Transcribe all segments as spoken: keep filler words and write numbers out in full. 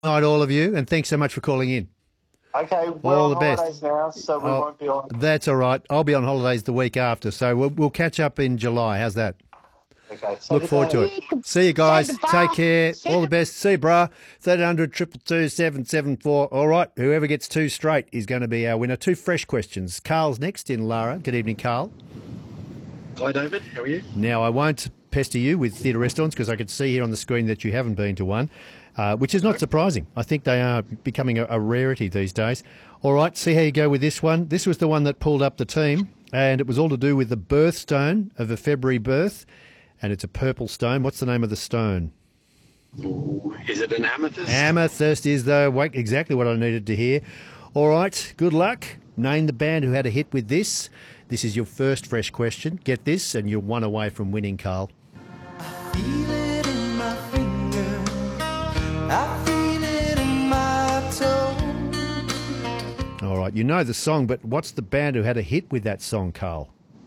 Night, all of you, and thanks so much for calling in. Okay, we're All on the best. holidays now, so we Oh, won't be on. that's all right. I'll be on holidays the week after, so we'll, we'll catch up in July. How's that? Okay, say Look forward to goodbye. it. See you guys. Take care. All the best. See you, brah. thirteen hundred, two two two, seven seven four. All right. Whoever gets two straight is going to be our winner. Two fresh questions. Carl's next in Lara. Good evening, Carl. Hi, David. How are you? Now, I won't pester you with theatre restaurants because I could see here on the screen that you haven't been to one, uh, which is not surprising. I think they are becoming a, a rarity these days. All right, see how you go with this one. This was the one that pulled up the team, and it was all to do with the birthstone of a February birth, and it's a purple stone. What's the name of the stone? Ooh, is it an amethyst? Amethyst is the wait, exactly what I needed to hear. All right, good luck. Name the band who had a hit with this. This is your first fresh question. Get this, and you're one away from winning, Carl. Feel it in my finger, I feel it in my toe. All right, you know the song, but what's the band who had a hit with that song, Carl?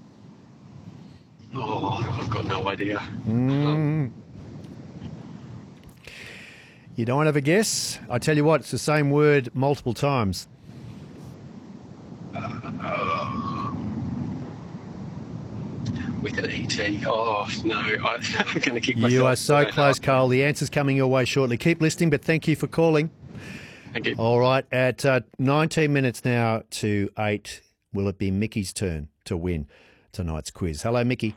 Oh, I've got no idea. Mm. You don't have a guess? I tell you what, it's the same word multiple times. With an E T. Oh, no. I, I'm going to kick myself. You are so I don't close, know. Carl. The answer's coming your way shortly. Keep listening, but thank you for calling. Thank you. All right, at uh, nineteen minutes now to eight, will it be Mickey's turn to win tonight's quiz? Hello, Mickey.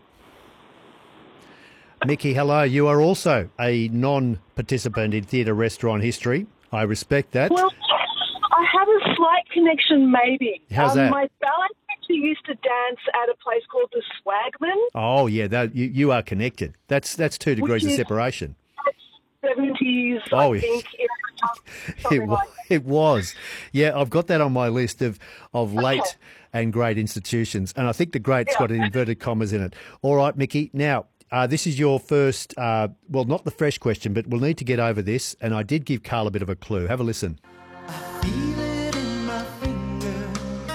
Mickey, hello. You are also a non-participant in theatre restaurant history. I respect that. Well, I have a slight connection, maybe. How's um, that? My ballet teacher used to dance at a place called the Swagman. Oh, yeah, that, you, you are connected. That's that's two degrees of is- separation. seventies, Oh, I yeah. think. Era, It, something wa- like that. it was. Yeah, I've got that on my list of, of late Okay. and great institutions. And I think the great's got an inverted commas in it. All right, Mickey. Now, uh, this is your first, uh, well, not the fresh question, but we'll need to get over this. And I did give Carl a bit of a clue. Have a listen. Feel it in my finger,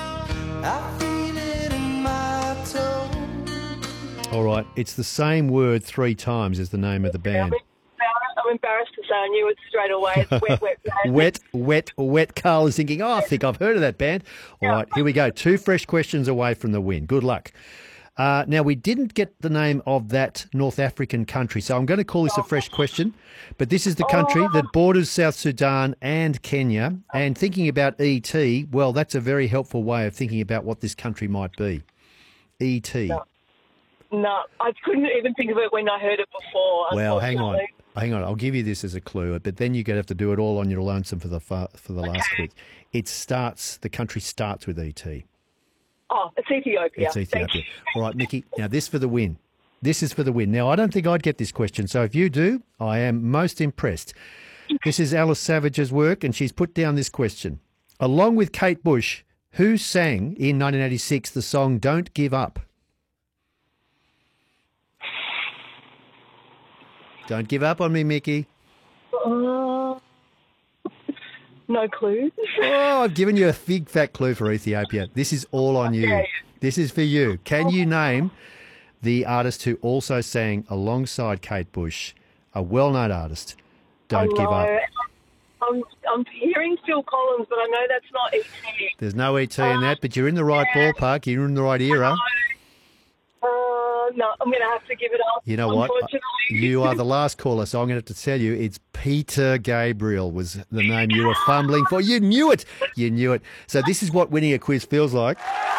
I feel it in my toe. All right. It's the same word three times as the name of the I'm band. embarrassed, I'm embarrassed to say I knew it straight away. It's Wet, Wet, Band. Wet, wet, wet. Carl is thinking, oh, I think I've heard of that band. All right, here we go. Two fresh questions away from the win. Good luck. Uh, now, we didn't get the name of that North African country, so I'm going to call this a fresh question. But this is the country that borders South Sudan and Kenya. And thinking about E T, well, that's a very helpful way of thinking about what this country might be. E T. No, I couldn't even think of it when I heard it before. Well, hang on. unfortunately. Hang on, I'll give you this as a clue, but then you're going to have to do it all on your lonesome for the fa- for the last quiz. It starts, the country starts with E T. Oh, it's Ethiopia. It's Thank Ethiopia. you. All right, Mickey. Now, this for the win. This is for the win. Now, I don't think I'd get this question, so if you do, I am most impressed. This is Alice Savage's work, and she's put down this question. Along with Kate Bush, who sang in nineteen eighty-six the song Don't Give Up? Don't give up on me, Mickey. Uh, no clue. Oh, I've given you a big fat clue for Ethiopia. This is all on you. Okay. This is for you. Can you name the artist who also sang alongside Kate Bush, a well-known artist? Don't give up. Hello. I'm, I'm hearing Phil Collins, but I know that's not E T. There's no E T in that, but you're in the right ballpark. You're in the right era. Uh, no, I'm going to have to give it up. You know what? Unfortunately. You are the last caller, so I'm going to have to tell you it's Peter Gabriel was the name you were fumbling for. You knew it. You knew it. So this is what winning a quiz feels like.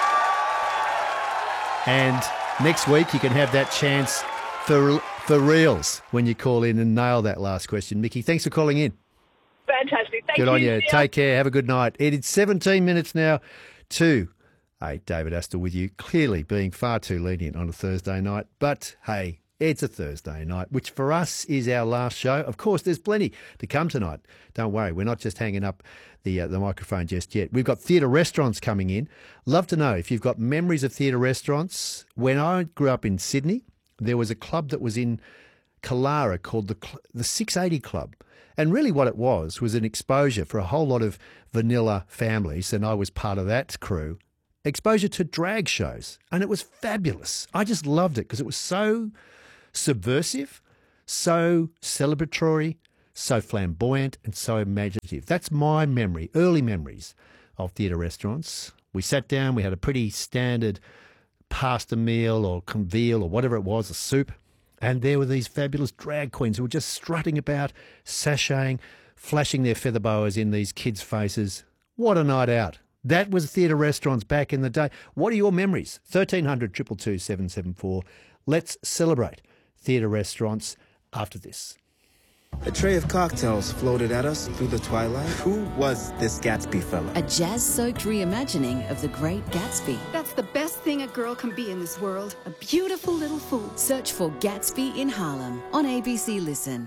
And next week you can have that chance for for reals when you call in and nail that last question. Mickey, thanks for calling in. Fantastic. Thank Good you. on you. See ya. Take care. Have a good night. It is seventeen minutes now to eight. David Astor with you, clearly being far too lenient on a Thursday night. But hey, it's a Thursday night, which for us is our last show. Of course, there's plenty to come tonight. Don't worry, we're not just hanging up the uh, the microphone just yet. We've got theatre restaurants coming in. Love to know if you've got memories of theatre restaurants. When I grew up in Sydney, there was a club that was in Kalara called the Cl- the six eighty Club. And really what it was was an exposure for a whole lot of vanilla families, and I was part of that crew, exposure to drag shows. And it was fabulous. I just loved it because it was so subversive, so celebratory, so flamboyant and so imaginative. That's my memory, early memories of theatre restaurants. We sat down, we had a pretty standard pasta meal or conveal or whatever it was, a soup, and there were these fabulous drag queens who were just strutting about, sashaying, flashing their feather boas in these kids' faces. What a night out. That was theatre restaurants back in the day. What are your memories? thirteen hundred, two two two, seven seven four. Let's celebrate theatre restaurants after this. A tray of cocktails floated at us through the twilight. Who was this Gatsby fella? A jazz-soaked reimagining of The Great Gatsby. That's the best thing a girl can be in this world. A beautiful little fool. Search for Gatsby in Harlem on A B C Listen.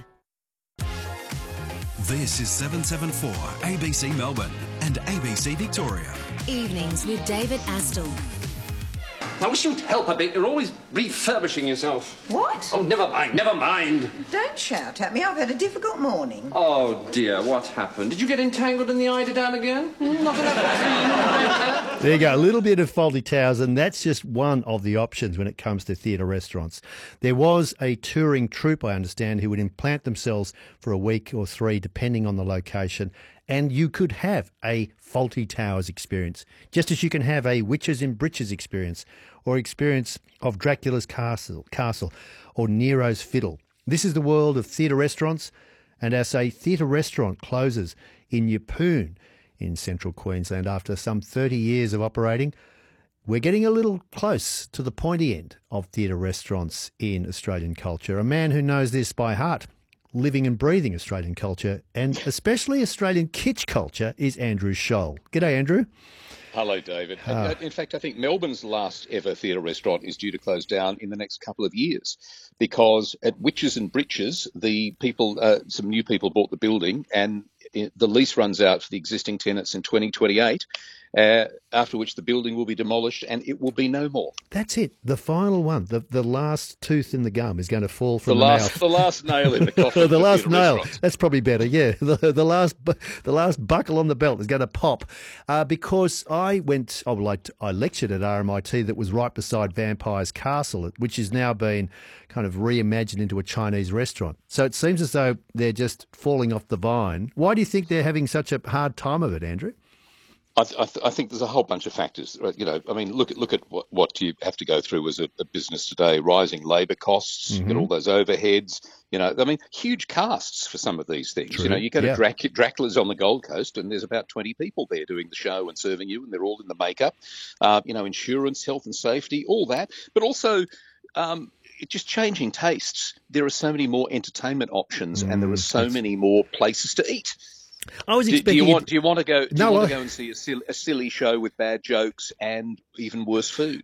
This is seven seven four A B C Melbourne and A B C Victoria. Evenings with David Astle. I wish you'd help a bit. You're always refurbishing yourself. What? Oh, never mind, never mind. Don't shout at me. I've had a difficult morning. Oh, dear, what happened? Did you get entangled in the eiderdown again? Not enough. There you go, a little bit of faulty towers, and that's just one of the options when it comes to theatre restaurants. There was a touring troupe, I understand, who would implant themselves for a week or three, depending on the location, and you could have a faulty towers experience, just as you can have a witches in breeches experience, or experience of Dracula's castle, castle, or Nero's fiddle. This is the world of theatre restaurants, and as a theatre restaurant closes in Yeppoon in central Queensland after some thirty years of operating, we're getting a little close to the pointy end of theatre restaurants in Australian culture. A man who knows this by heart, living and breathing Australian culture, and especially Australian kitsch culture, is Andrew Scholl. G'day, Andrew. Hello, David. Ah. In fact, I think Melbourne's last ever theatre restaurant is due to close down in the next couple of years because at Witches and Breeches, the people, uh, some new people bought the building and it, the lease runs out for the existing tenants in twenty twenty-eight, uh, after which the building will be demolished and it will be no more. That's it. The final one, the, the last tooth in the gum is going to fall from the, the, last, mouth. The last nail in the coffin. the last theatre nail. restaurants. That's probably better. Yeah, the, the last bu- the last buckle on the belt is going to pop uh, because I went. Oh, well, I, I lectured at R M I T that was right beside Vampire's Castle, which has now been kind of reimagined into a Chinese restaurant. So it seems as though they're just falling off the vine. Why do you think they're having such a hard time of it, Andrew? I, th- I, th- I think there's a whole bunch of factors. Right? You know, I mean, look at look at what, what you have to go through as a, a business today: rising labour costs, Mm-hmm. get all those overheads. You know, I mean, huge casts for some of these things. True. You know, you go to Yeah. Drac- Dracula's on the Gold Coast, and there's about twenty people there doing the show and serving you, and they're all in the makeup. Uh, you know, insurance, health and safety, all that, but also. Um, It's just changing tastes. There are so many more entertainment options, and there are so that's- many more places to eat. I was Do, do expecting. you want? it- Do you want to go? Do No, you want I- to go and see a silly, a silly show with bad jokes and even worse food?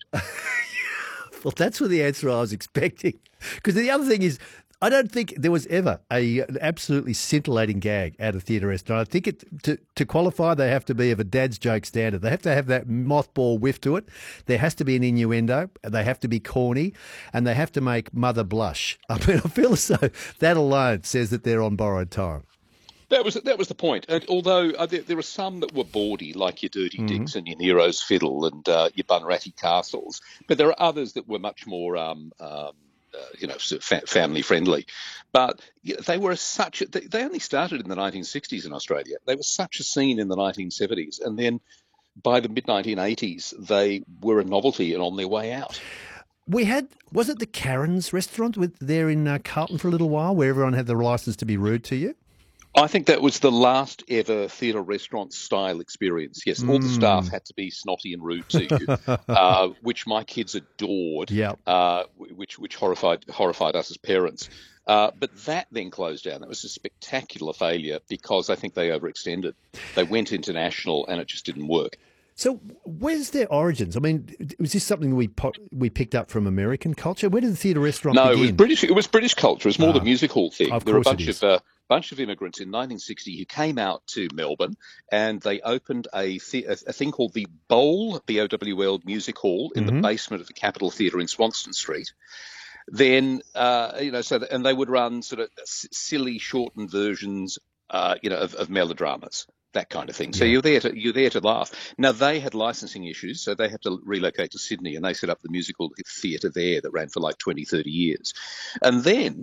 Well, that's what the answer I was expecting. Because the other thing is, I don't think there was ever a, an absolutely scintillating gag at a theatre restaurant. I think it, to, to qualify, they have to be of a dad's joke standard. They have to have that mothball whiff to it. There has to be an innuendo. They have to be corny. And they have to make mother blush. I mean, I feel as though that alone says that they're on borrowed time. That was that was the point. And although uh, there, there are some that were bawdy, like your Dirty Mm-hmm. Dicks and your Nero's Fiddle and uh, your Bunratty Castles, but there are others that were much more, um, um, uh, you know, sort of fa- family friendly. But yeah, they were such. A, they, they only started in the nineteen sixties in Australia. They were such a scene in the nineteen seventies, and then by the mid nineteen eighties, they were a novelty and on their way out. We had, was it the Karen's restaurant with there in uh, Carlton for a little while, where everyone had the licence to be rude to you? I think that was the last ever theatre restaurant style experience. Yes, all the staff had to be snotty and rude to you, uh, which my kids adored. Yep. Uh, which which horrified horrified us as parents. Uh, but that then closed down. That was a spectacular failure because I think they overextended. They went international and it just didn't work. So where's their origins? I mean, was this something we po- we picked up from American culture? Where did the theatre restaurant No, begin? it was British. It was British culture. It was more Ah, the music hall thing. of There were a course it bunch is. of uh, bunch of immigrants in nineteen sixty who came out to Melbourne and they opened a th- a, a thing called the Bowl, B O W L Music Hall in Mm-hmm. the basement of the Capitol Theatre in Swanston Street. Then, uh, you know, so th- and they would run sort of s- silly shortened versions, uh, you know, of, of melodramas. That kind of thing. So Yeah. you're there to you're there to laugh. Now they had licensing issues, so they had to relocate to Sydney, and they set up the musical theatre there that ran for like twenty, thirty years. And then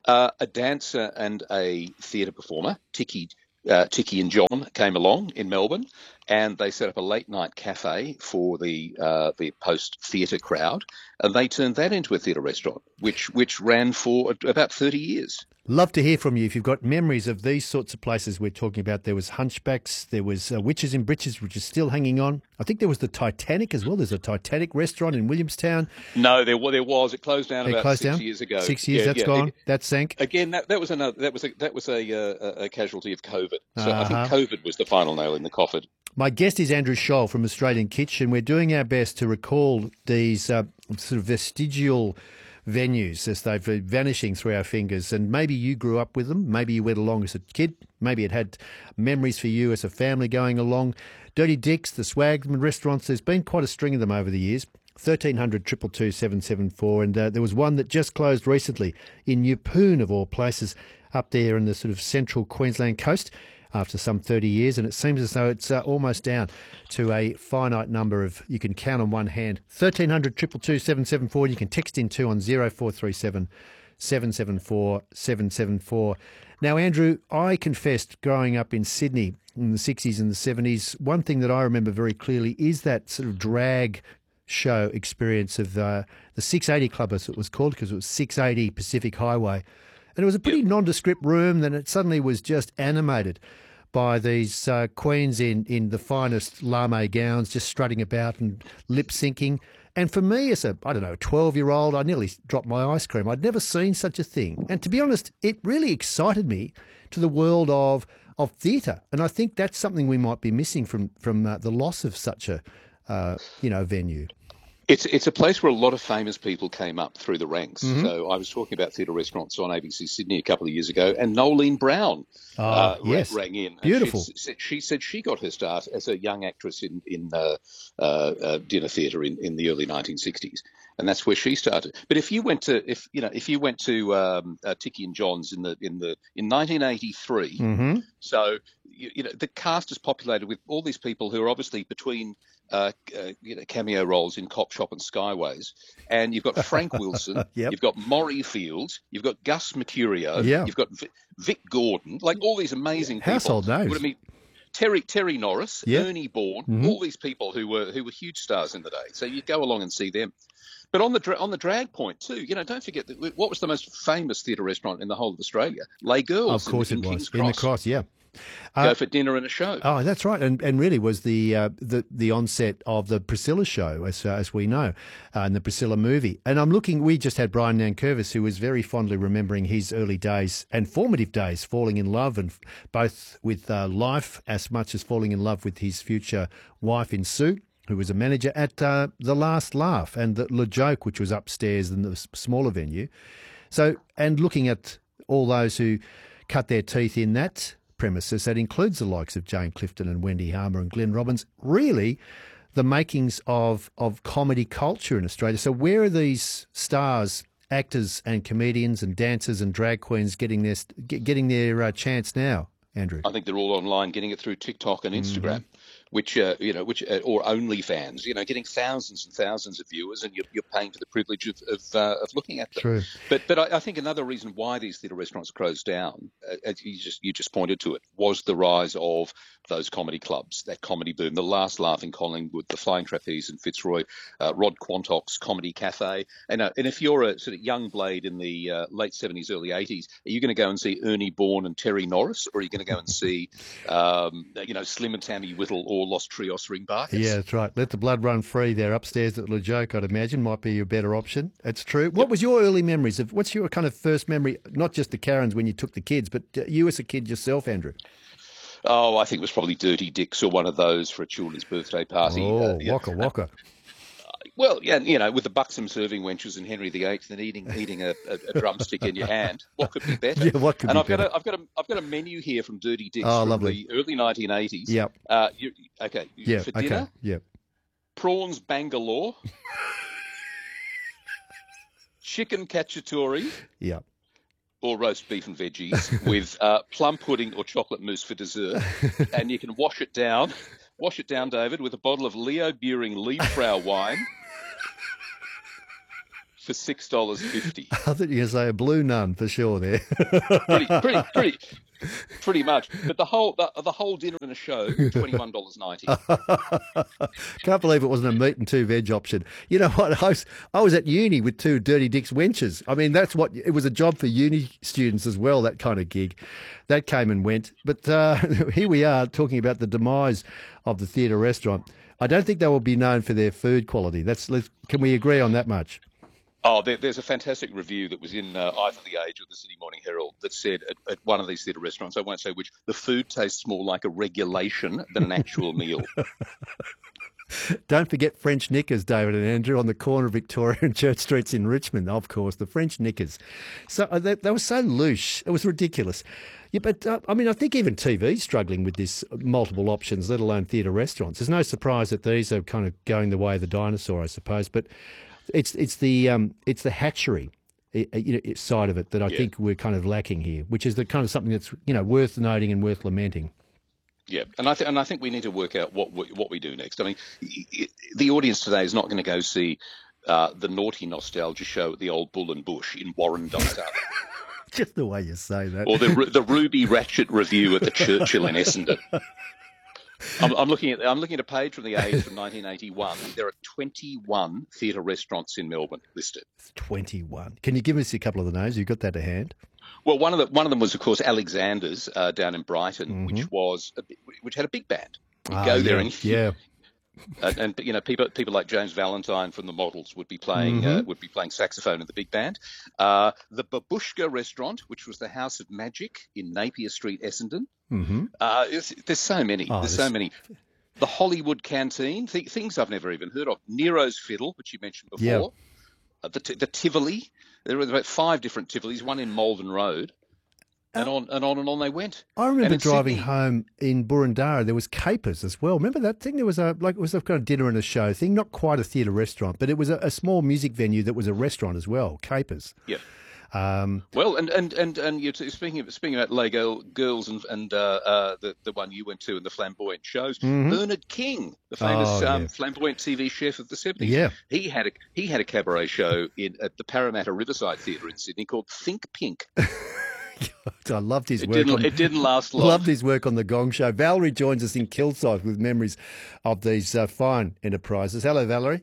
uh, a dancer and a theatre performer, Tiki, uh, Tiki and John, came along in Melbourne, and they set up a late night cafe for the uh, the post theatre crowd, and they turned that into a theatre restaurant, which which ran for about thirty years. Love to hear from you if you've got memories of these sorts of places we're talking about. There was Hunchbacks, there was uh, Witches in Britches, which is still hanging on. I think there was the Titanic as well. There's a Titanic restaurant in Williamstown. No, there, well, there was. It closed down It about closed six down? years ago. Six years, Yeah, that's yeah. gone. It- that sank. Again, that, that was another. That was a that was a, uh, a casualty of COVID. So I Uh-huh. think COVID was the final nail in the coffin. My guest is Andrew Scholl from Australian Kitsch, and we're doing our best to recall these uh, sort of vestigial venues as they've been vanishing through our fingers. And maybe you grew up with them. Maybe you went along as a kid. Maybe it had memories for you as a family going along. Dirty Dick's, the Swagman restaurants, there's been quite a string of them over the years. thirteen hundred, two two two, seven seven four. And uh, there was one that just closed recently in Yeppoon, of all places, up there in the sort of central Queensland coast, after some thirty years, and it seems as though it's uh, almost down to a finite number of, you can count on one hand, thirteen hundred, two two two, seven seven four. You can text in too on zero four three seven, seven seven four, seven seven four. Now, Andrew, I confessed growing up in Sydney in the sixties and the seventies, one thing that I remember very clearly is that sort of drag show experience of uh, the six eighty Club, as it was called, because it was six eighty Pacific Highway. And it was a pretty nondescript room, then it suddenly was just animated by these uh, queens in, in the finest lame gowns just strutting about and lip-syncing. And for me as a, I don't know, twelve-year-old, I nearly dropped my ice cream. I'd never seen such a thing. And to be honest, it really excited me to the world of of theatre. And I think that's something we might be missing from, from uh, the loss of such a, uh, you know, venue. It's it's a place where a lot of famous people came up through the ranks. Mhm. So I was talking about theatre restaurants on A B C Sydney a couple of years ago, and Nolene Brown Oh, uh, ra- yes. rang in. And Beautiful. She, s- she said she got her start as a young actress in in uh, uh, uh, dinner theatre in, in the early nineteen sixties, and that's where she started. But if you went to if you know if you went to um, uh, Tiki and John's in the in the in nineteen eighty-three, Mm-hmm. so you, you know the cast is populated with all these people who are obviously between. Uh, uh, you know, cameo roles in Cop Shop and Skyways, and you've got Frank Wilson, Yep. you've got Maury Fields, you've got Gus Mercurio, Yeah. you've got Vic, Vic Gordon, like all these amazing people. Household names. What I mean, Terry Terry Norris, Yep. Ernie Bourne, Mhm. all these people who were who were huge stars in the day. So you go along and see them. But on the dra- on the drag point too, you know, don't forget that what was the most famous theatre restaurant in the whole of Australia? Les Girls. Of course in, it in was. King's In the Cross. Cross, yeah. Go Uh, for dinner and a show. Oh, that's right, and and really was the uh, the the onset of the Priscilla show, as uh, as we know, uh, in the Priscilla movie. And I'm looking. We just had Brian Nankervis, who was very fondly remembering his early days and formative days, falling in love, and f- both with uh, life as much as falling in love with his future wife in Sue, who was a manager at uh, The Last Laugh and the Le Joke, which was upstairs in the s- smaller venue. So, and looking at all those who cut their teeth in that premises, that includes the likes of Jane Clifton and Wendy Harmer and Glenn Robbins, really the makings of, of comedy culture in Australia. So where are these stars, actors and comedians and dancers and drag queens getting their, get- getting their uh, chance now, Andrew? I think they're all online, getting it through TikTok and Instagram, which uh, you know, which uh, or OnlyFans. You know, getting thousands and thousands of viewers, and you're, you're paying for the privilege of of, uh, of looking at them. True. But but I, I think another reason why these theatre restaurants closed down, uh, as you just you just pointed to it, was the rise of those comedy clubs, that comedy boom. The Last Laugh in Collingwood, the Flying Trapeze in Fitzroy, uh, Rod Quantock's Comedy Cafe, and uh, and if you're a sort of young blade in the uh, late seventies, early eighties, are you going to go and see Ernie Bourne and Terry Norris, or are you going to go and see um, you know Slim and Tammy Whittle or Los Trios Ring Barkers? Yeah, that's right. Let the blood run free there upstairs at Le Joke, I'd imagine, might be your better option. It's true. What was your early memories of, what's your kind of first memory, not just the Karens when you took the kids, but uh, you as a kid yourself, Andrew? Oh, I think it was probably Dirty Dick's or one of those for a children's birthday party. Oh, Uh, yeah. Waka Waka. Well, yeah, you know, with the buxom serving wenches and Henry the Eighth and eating eating a, a, a drumstick in your hand, what could be better? Yeah, what could and be I've better? got a, I've got a, I've got a menu here from Dirty Dick's Oh, from lovely. the early nineteen eighties. Yep. Uh, you, okay. Yeah, For okay. dinner, Yep. prawns Bangalore, chicken cacciatore, Yep. or roast beef and veggies with uh, plum pudding or chocolate mousse for dessert, and you can wash it down. Wash it down, David, with a bottle of Leo Buehring Liebfrau wine. for six dollars fifty. I thought you were going to say a blue nun for sure there. pretty, pretty, pretty, pretty much. But the whole the, the whole dinner and a show, twenty-one dollars ninety. Can't believe it wasn't a meat and two veg option. You know what? I was, I was at uni with two Dirty Dick's wenches. I mean, that's what it was, a job for uni students as well, that kind of gig. That came and went. But uh, here we are talking about the demise of the theatre restaurant. I don't think they will be known for their food quality. That's let's, can we agree on that much? Oh, there, there's a fantastic review that was in uh, either The Age or the Sydney Morning Herald that said at, at one of these theatre restaurants, I won't say which, the food tastes more like a regulation than an actual meal. Don't forget French Knickers, David and Andrew, on the corner of Victoria and Church Streets in Richmond, of course, the French Knickers. So uh, they, they were so louche. It was ridiculous. Yeah, but, uh, I mean, I think even T V's struggling with this multiple options, let alone theatre restaurants. There's no surprise that these are kind of going the way of the dinosaur, I suppose. But it's it's the um, it's the hatchery you know, side of it that I yeah. think we're kind of lacking here, which is the kind of something that's, you know, worth noting and worth lamenting. Yeah, and I th- and I think we need to work out what we, what we do next. I mean, the audience today is not going to go see uh, the naughty nostalgia show at the old Bull and Bush in Warrandyte. Just the way you say that. Or the the Ruby Ratchet review at the Churchill in Essendon. I'm, I'm looking at I'm looking at a page from The Age from nineteen eighty-one. There are twenty-one theatre restaurants in Melbourne listed. twenty-one. Can you give us a couple of the names? You've got that to hand. Well, one of the one of them was, of course, Alexander's uh, down in Brighton, mm-hmm. which was a, which had a big band. You ah, go yeah, there and yeah. Uh, and you know, people people like James Valentine from the Models would be playing mm-hmm. uh, would be playing saxophone in the big band. Uh, the Babushka Restaurant, which was the House of Magic in Napier Street, Essendon. Mm-hmm. Uh, there's so many. Oh, there's this... so many. The Hollywood Canteen, th- things I've never even heard of. Nero's Fiddle, which you mentioned before. Yeah. Uh, the, t- the Tivoli. There were about five different Tivolis, one in Malvern Road. And on and on and on they went. I remember driving Sydney, home in Burundara. There was Capers as well. Remember that thing? There was a like it was a kind of dinner and a show thing, not quite a theatre restaurant, but it was a, a small music venue that was a restaurant as well. Capers. Yeah. Um, well, and and and and you're speaking of, speaking about Lego girls and and uh, uh, the the one you went to and the flamboyant shows. mm-hmm. Bernard King, the famous oh, um, yeah. flamboyant T V chef of the seventies. Yeah. He had a he had a cabaret show in at the Parramatta Riverside Theatre in Sydney called Think Pink. I loved his it work. Didn't, on, it didn't last long. Loved his work on the Gong Show. Valerie joins us in Kilsyth with memories of these uh, fine enterprises. Hello, Valerie.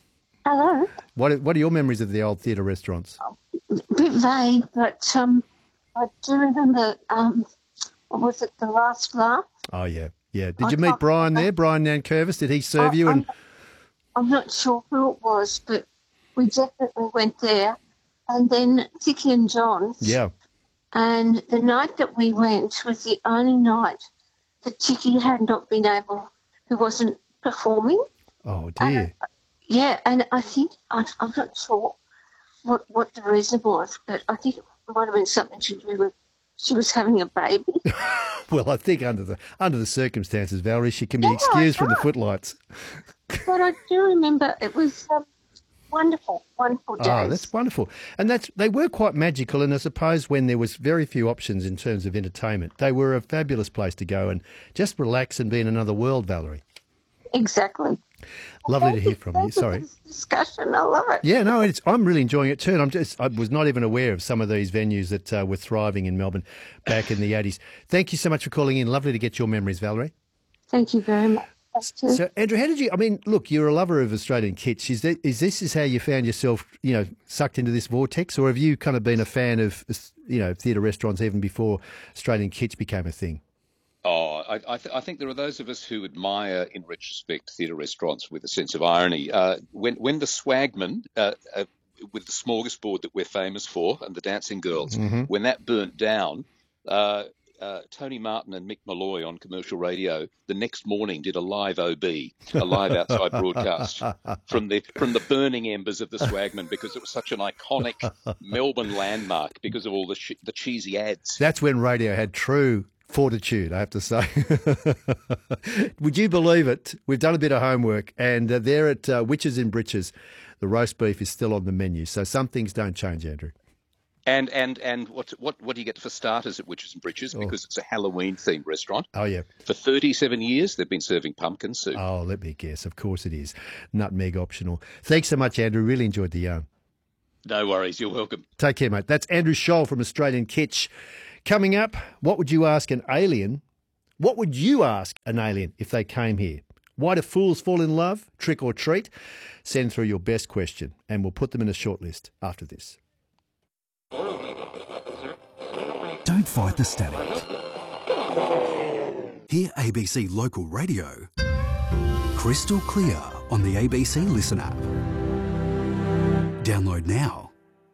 Hello. What What are your memories of the old theatre restaurants? A bit vague, but um, I do remember. Um, what was it? The Last Laugh. Oh yeah, yeah. Did I you meet Brian there? Brian Nankervis? Did he serve I, you? And I'm, I'm not sure who it was, but we definitely went there. And then Vicky and John's. Yeah. And the night that we went was the only night that Chicky had not been able, who wasn't performing. Oh, dear. And, yeah, and I think, I, I'm not sure what, what the reason was, but I think it might have been something to do with she was having a baby. Well, I think under the under the circumstances, Valerie, she can be Yeah, excused from the right. footlights. But I do remember it was um, wonderful, wonderful days. Oh, that's wonderful. And that's they were quite magical, and I suppose when there was very few options in terms of entertainment, they were a fabulous place to go and just relax and be in another world, Valerie. Exactly. Lovely Thank to hear you- from thank you. you Sorry. for this discussion. I love it. Yeah, no, it's, I'm really enjoying it too. And I'm just, I was not even aware of some of these venues that uh, were thriving in Melbourne back in the eighties. Thank you so much for calling in. Lovely to get your memories, Valerie. Thank you very much. Thank you. So, Andrew, how did you, I mean, look, you're a lover of Australian kitsch. Is, that, is this is how you found yourself, you know, sucked into this vortex? Or have you kind of been a fan of, you know, theatre restaurants even before Australian kitsch became a thing? Oh, I, I, th- I think there are those of us who admire, in retrospect, theatre restaurants with a sense of irony. Uh, when when the swagman, uh, uh, with the smorgasbord that we're famous for, and the dancing girls, Mm-hmm. when that burnt down, uh, uh, Tony Martin and Mick Malloy on commercial radio the next morning did a live O B, a live outside broadcast from the from the burning embers of the swagman, because it was such an iconic Melbourne landmark because of all the sh- the cheesy ads. That's when radio had true fortitude, I have to say. Would you believe it? We've done a bit of homework, and uh, there at uh, Witches in Britches, the roast beef is still on the menu. So some things don't change, Andrew. And and and what what what do you get for starters at Witches and Britches? Because it's a Halloween themed restaurant. Oh yeah. For thirty-seven years, they've been serving pumpkin soup. Oh, let me guess. Of course it is. Nutmeg optional. Thanks so much, Andrew. Really enjoyed the yarn. No worries. You're welcome. Take care, mate. That's Andrew Scholl from Australian Kitsch. Coming up, what would you ask an alien? What would you ask an alien if they came here? Why do fools fall in love? Trick or treat? Send through your best question and we'll put them in a shortlist after this. Don't fight the static. Hear A B C Local Radio crystal clear on the A B C Listen app. Download now.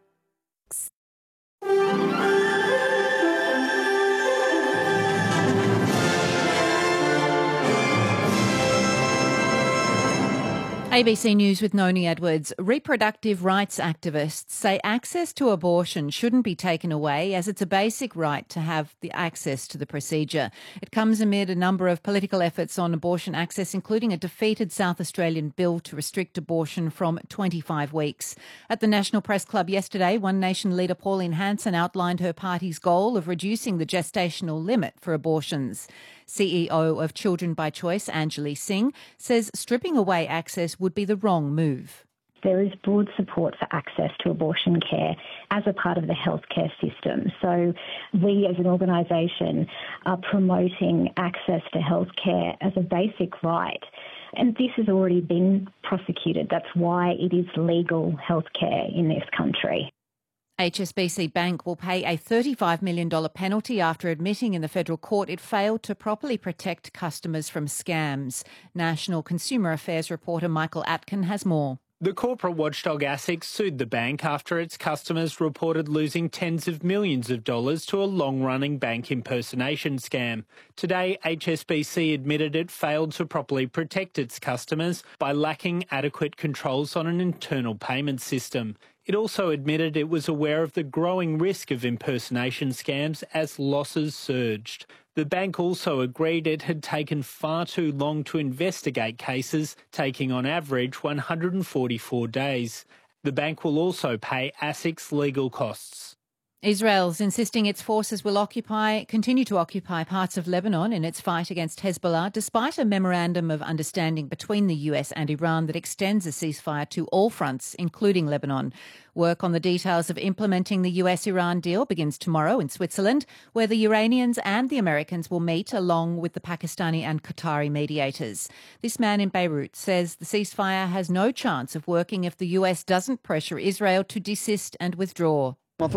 A B C News with Noni Edwards. Reproductive rights activists say access to abortion shouldn't be taken away as it's a basic right to have the access to the procedure. It comes amid a number of political efforts on abortion access, including a defeated South Australian bill to restrict abortion from twenty-five weeks. At the National Press Club yesterday, One Nation leader Pauline Hanson outlined her party's goal of reducing the gestational limit for abortions. C E O of Children by Choice, Anjali Singh, says stripping away access would be the wrong move. There is broad support for access to abortion care as a part of the healthcare system. So we as an organisation are promoting access to healthcare as a basic right. And this has already been prosecuted. That's why it is legal healthcare in this country. H S B C Bank will pay a thirty-five million dollars penalty after admitting in the federal court it failed to properly protect customers from scams. National Consumer Affairs reporter Michael Atkin has more. The corporate watchdog ASIC sued the bank after its customers reported losing tens of millions of dollars to a long-running bank impersonation scam. Today, H S B C admitted it failed to properly protect its customers by lacking adequate controls on an internal payment system. It also admitted it was aware of the growing risk of impersonation scams as losses surged. The bank also agreed it had taken far too long to investigate cases, taking on average one hundred forty-four days. The bank will also pay ASIC's legal costs. Israel's insisting its forces will occupy, continue to occupy parts of Lebanon in its fight against Hezbollah, despite a memorandum of understanding between the U S and Iran that extends a ceasefire to all fronts, including Lebanon. Work on the details of implementing the U S-Iran deal begins tomorrow in Switzerland, where the Iranians and the Americans will meet along with the Pakistani and Qatari mediators. This man in Beirut says the ceasefire has no chance of working if the U S doesn't pressure Israel to desist and withdraw.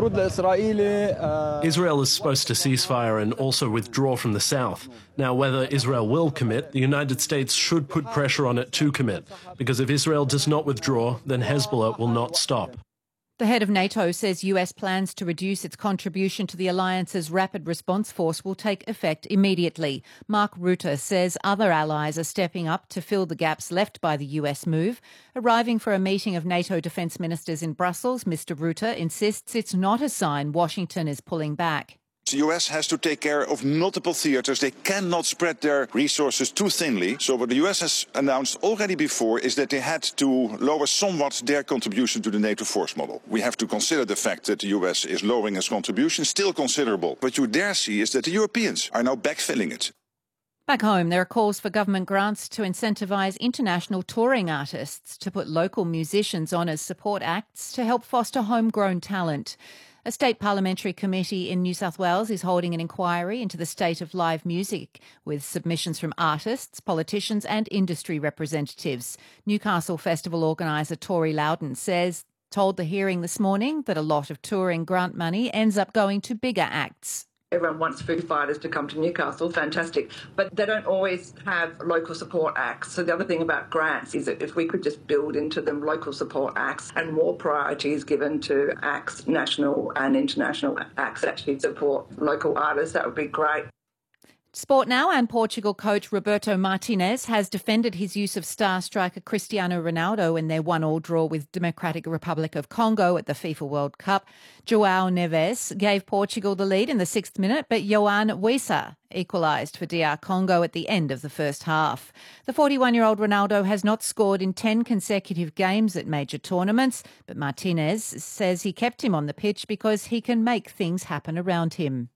Israel is supposed to ceasefire and also withdraw from the south. Now, whether Israel will commit, the United States should put pressure on it to commit, because if Israel does not withdraw, then Hezbollah will not stop. The head of NATO says U S plans to reduce its contribution to the alliance's rapid response force will take effect immediately. Mark Rutte says other allies are stepping up to fill the gaps left by the U S move. Arriving for a meeting of NATO defence ministers in Brussels, Mister Rutte insists it's not a sign Washington is pulling back. The U S has to take care of multiple theatres. They cannot spread their resources too thinly. So what the U S has announced already before is that they had to lower somewhat their contribution to the NATO force model. We have to consider the fact that the U S is lowering its contribution, still considerable. What you dare see is that the Europeans are now backfilling it. Back home, there are calls for government grants to incentivise international touring artists to put local musicians on as support acts to help foster homegrown talent. A state parliamentary committee in New South Wales is holding an inquiry into the state of live music with submissions from artists, politicians and industry representatives. Newcastle Festival organiser Tori Loudon says, told the hearing this morning that a lot of touring grant money ends up going to bigger acts. Everyone wants Foo Fighters to come to Newcastle, fantastic, but they don't always have local support acts. So the other thing about grants is that if we could just build into them local support acts and more priorities given to acts, national and international acts that actually support local artists, that would be great. Sport now, and Portugal coach Roberto Martinez has defended his use of star striker Cristiano Ronaldo in their one-all draw with Democratic Republic of Congo at the FIFA World Cup. João Neves gave Portugal the lead in the sixth minute, but Yoan Wissa equalised for D R Congo at the end of the first half. The forty-one-year-old Ronaldo has not scored in ten consecutive games at major tournaments, but Martinez says he kept him on the pitch because he can make things happen around him.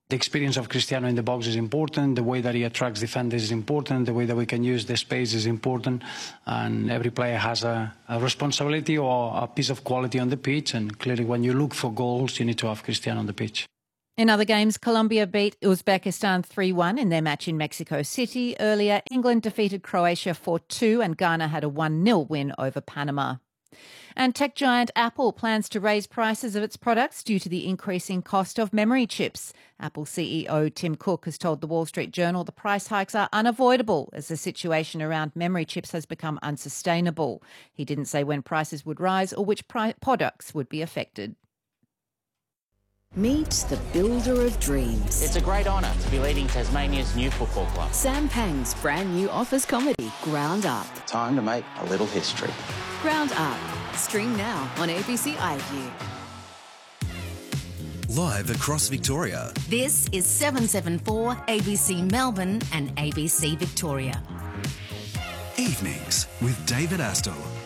The experience of Cristiano in the box is important. The way that he attracts defenders is important. The way that we can use the space is important. And every player has a, a responsibility or a piece of quality on the pitch. And clearly, when you look for goals, you need to have Cristiano on the pitch. In other games, Colombia beat Uzbekistan three one in their match in Mexico City. Earlier, England defeated Croatia four two and Ghana had a one nil win over Panama. And tech giant Apple plans to raise prices of its products due to the increasing cost of memory chips. Apple C E O Tim Cook has told the Wall Street Journal the price hikes are unavoidable as the situation around memory chips has become unsustainable. He didn't say when prices would rise or which pri- products would be affected. Meet the builder of dreams. It's a great honour to be leading Tasmania's new football club. Sam Pang's brand new office comedy, Ground Up. Time to make a little history. Ground Up. Stream now on A B C iView. Live across Victoria. This is seven seven four A B C Melbourne and A B C Victoria. Evenings with David Astle.